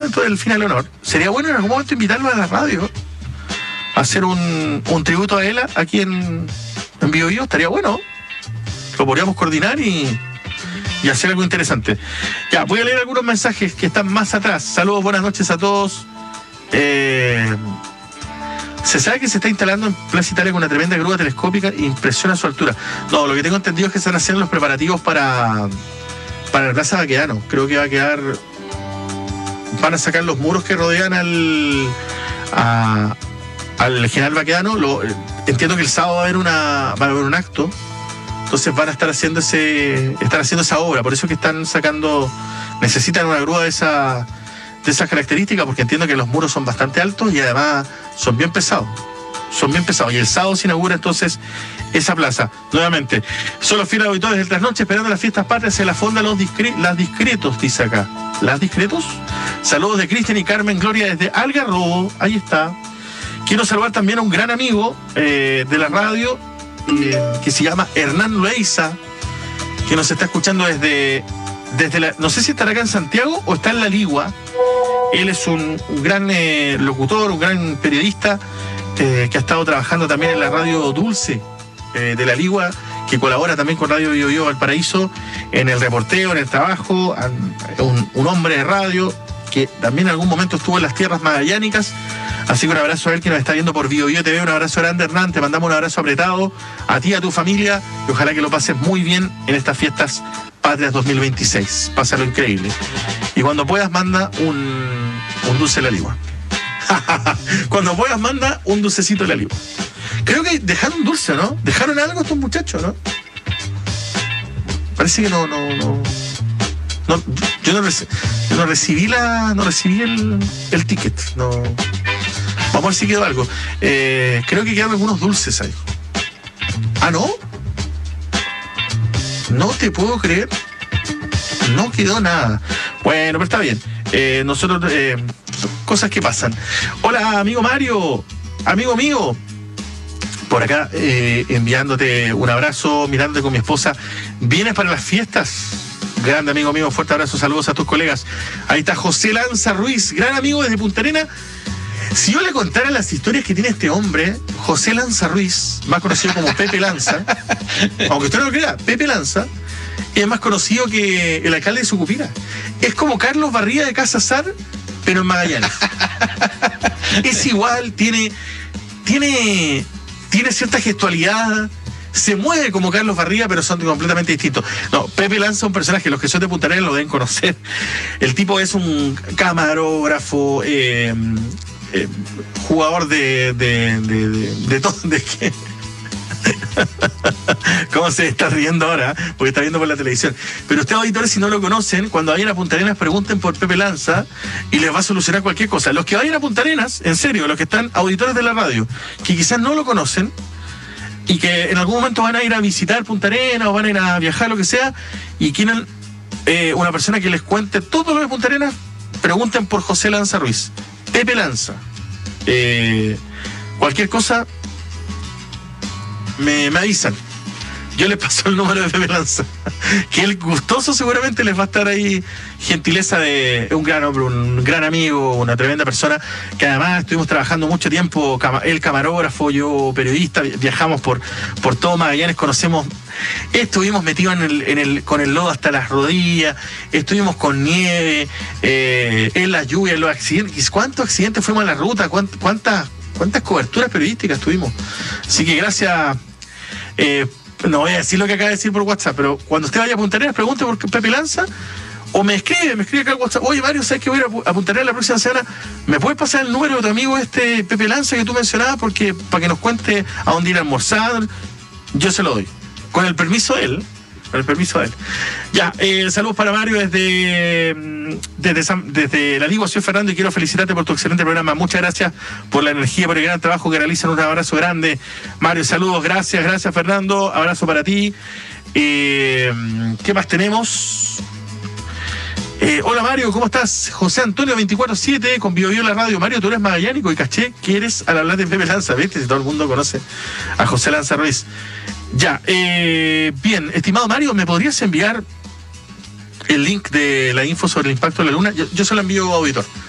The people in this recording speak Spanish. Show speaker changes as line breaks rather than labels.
momento Delfina Leonor. Sería bueno en algún momento invitarlo a la radio, a hacer un tributo a ella aquí en Bio Bio. Estaría bueno. Lo podríamos coordinar y hacer algo interesante. Ya, voy a leer algunos mensajes que están más atrás. Saludos, buenas noches a todos. Se sabe que se está instalando en Plaza Italia con una tremenda grúa telescópica e impresiona su altura. No, lo que tengo entendido es que están haciendo los preparativos para la Plaza Baquedano. Creo que va a quedar... Van a sacar los muros que rodean al General Baquedano. Entiendo que el sábado va a haber un acto. Entonces van a estar haciendo esa obra. Por eso que están sacando... Necesitan una grúa de esas características, porque entiendo que los muros son bastante altos y además son bien pesados. Y el sábado se inaugura entonces esa plaza. Nuevamente, son los fieles auditores del Trasnoche esperando las fiestas patrias en la fonda Las Discretos, dice acá. ¿Las Discretos? Saludos de Cristian y Carmen Gloria desde Algarrobo. Ahí está. Quiero saludar también a un gran amigo de la radio que se llama Hernán Loaiza, que nos está escuchando desde no sé si estará acá en Santiago o está en La Ligua. Él es un gran locutor, un gran periodista que ha estado trabajando también en la radio Dulce de La Ligua, que colabora también con Radio Bio Bio Valparaíso en el reporteo, en el trabajo. Un hombre de radio que también en algún momento estuvo en las tierras magallánicas. Así que un abrazo a él que nos está viendo por Bio Bio TV. Un abrazo grande, Hernán. Te mandamos un abrazo apretado a ti y a tu familia. Y ojalá que lo pases muy bien en estas fiestas patrias 2026. Pásalo increíble. Y cuando puedas, manda un dulce de La Ligua. Cuando puedas, manda un dulcecito de La Ligua. Creo que dejaron dulce, ¿no? Dejaron algo estos muchachos, ¿no? Parece que no, yo no recibí el ticket. No. Vamos a ver si quedó algo. Creo que quedaron algunos dulces ahí. ¿Ah, no? No te puedo creer. No quedó nada. Bueno, pero está bien. Nosotros, cosas que pasan. Hola, amigo Mario. Amigo mío. Por acá, enviándote un abrazo, mirándote con mi esposa. ¿Vienes para las fiestas? Grande amigo mío, fuerte abrazo, saludos a tus colegas. Ahí está José Lanza Ruiz, gran amigo desde Punta Arenas. Si yo le contara las historias que tiene este hombre, José Lanza Ruiz, más conocido como Pepe Lanza, aunque usted no lo crea, Pepe Lanza es más conocido que el alcalde de Sucupira. Es como Carlos Barría de Casa Sar, pero en Magallanes. Es igual, tiene cierta gestualidad, se mueve como Carlos Barría, pero son completamente distintos. No, Pepe Lanza es un personaje, los que son de Punta Arenas lo deben conocer. El tipo es un camarógrafo, jugador de todo. ¿De qué? ¿Cómo se está riendo ahora? Porque está viendo por la televisión. Pero ustedes, auditores, si no lo conocen, cuando vayan a Punta Arenas, pregunten por Pepe Lanza y les va a solucionar cualquier cosa. Los que vayan a Punta Arenas, en serio, los que están auditores de la radio, que quizás no lo conocen y que en algún momento van a ir a visitar Punta Arenas o van a ir a viajar, lo que sea, y quieren una persona que les cuente todo lo de Punta Arenas, pregunten por José Lanza Ruiz. Pepe Lanza. Cualquier cosa me avisan. Yo les paso el número de Pepe Lanza. Que el gustoso seguramente les va a estar ahí. Gentileza de un gran hombre, un gran amigo, una tremenda persona, que además estuvimos trabajando mucho tiempo, él camarógrafo, yo periodista, viajamos por todo Magallanes, conocemos, estuvimos metidos con el lodo hasta las rodillas, estuvimos con nieve, en la lluvia, en los accidentes. ¿Cuántos accidentes fuimos a la ruta? ¿Cuántas coberturas periodísticas tuvimos? Así que gracias. No voy a decir lo que acaba de decir por WhatsApp, pero cuando usted vaya a Punta Arenas, pregunte por Pepe Lanza o me escribe acá al WhatsApp. Oye, Mario, ¿sabes que voy a ir a Punta Arenas la próxima semana? ¿Me puedes pasar el número de tu amigo Pepe Lanza que tú mencionabas para que nos cuente a dónde ir a almorzar? Yo se lo doy. Con el permiso de él. Ya, saludos para Mario desde La Ligua. Soy Fernando y quiero felicitarte por tu excelente programa. Muchas gracias por la energía, por el gran trabajo que realizan. Un abrazo grande, Mario. Saludos, gracias Fernando. Abrazo para ti. ¿Qué más tenemos? Hola Mario, ¿cómo estás? José Antonio 24/7 con Bio Bio la radio. Mario, tú eres magallánico y caché que eres al hablar de Pepe Lanza, ¿viste? Si todo el mundo conoce a José Lanza Ruiz. Ya, bien, estimado Mario, ¿me podrías enviar el link de la info sobre el impacto de la luna? Yo se lo envío, auditor.